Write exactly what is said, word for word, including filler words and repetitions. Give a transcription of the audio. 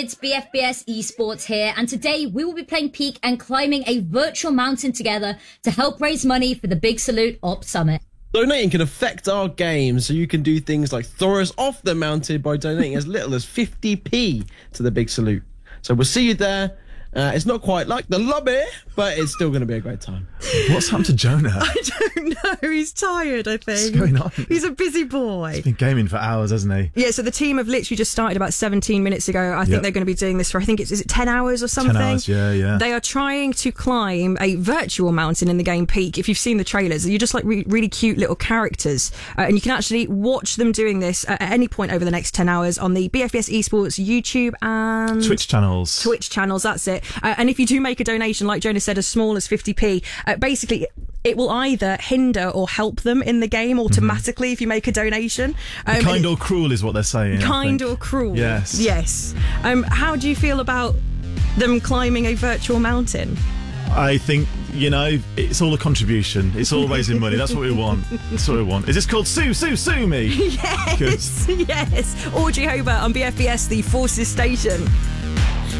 it's B F B S Esports here, and today we will be playing Peak and climbing a virtual mountain together to help raise money for the Big Salute Op Summit. Donating can affect our game, so you can do things like throw us off the mountain by donating as little as fifty p to the Big Salute. So we'll see you there. Uh, it's not quite like the lobby, but it's still going to be a great time. What's happened to Jonah? I don't know. He's tired, I think. What's going on? He's a busy boy. He's been gaming for hours, hasn't he? Yeah, so the team have literally just started about seventeen minutes ago. I think Yep. they're going to be doing this for, I think it's, is it ten hours or something? ten hours, yeah, yeah. They are trying to climb a virtual mountain in the game Peak. If you've seen the trailers, you're just like re- really cute little characters. Uh, and you can actually watch them doing this at any point over the next ten hours on the B F B S Esports YouTube and Twitch channels. Twitch channels, that's it. Uh, and if you do make a donation, like Jonah said, as small as fifty p, uh, basically it will either hinder or help them in the game automatically mm-hmm. if you make a donation. Um, kind or cruel is what they're saying. Kind or cruel. Yes. Yes. Um, how do you feel about them climbing a virtual mountain? I think, you know, it's all a contribution. It's all raising money. That's what we want. That's what we want. Is this called Sue, Sue, Sue Me? Yes. Yes. Audrey Hobart on B F B S, the Forces Station.